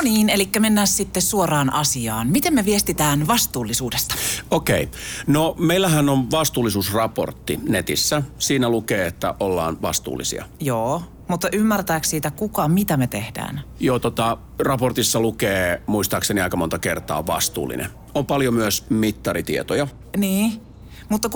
No niin, eli mennään sitten suoraan asiaan. Miten me viestitään vastuullisuudesta? Okei. No meillähän on vastuullisuusraportti netissä. Siinä lukee, että ollaan vastuullisia. Joo, mutta ymmärtääkö siitä mitä me tehdään? Joo, raportissa lukee muistaakseni aika monta kertaa vastuullinen. On paljon myös mittaritietoja. Niin, mutta